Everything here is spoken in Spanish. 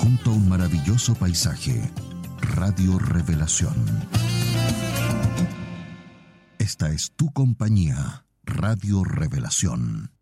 junto a un maravilloso paisaje. Radio Revelación. Esta es tu compañía, Radio Revelación.